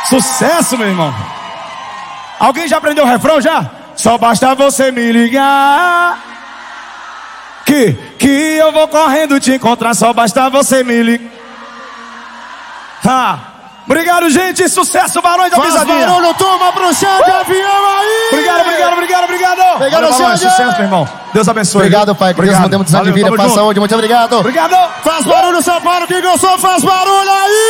Sucesso, meu irmão. Alguém já aprendeu o refrão já? Só basta você me ligar que eu vou correndo te encontrar. Só basta você me ligar. Obrigado, gente. Sucesso, Barões da Pisadinha. Faz barulho, turma, pro chão de avião aí. Obrigado. Obrigado, Barões, sucesso, meu irmão. Deus abençoe. Obrigado, pai. Que Deus mantém muitos anos de vida. Paz, saúde. Muito obrigado. Obrigado. Faz barulho, São Paulo. Quem gostou, faz barulho aí.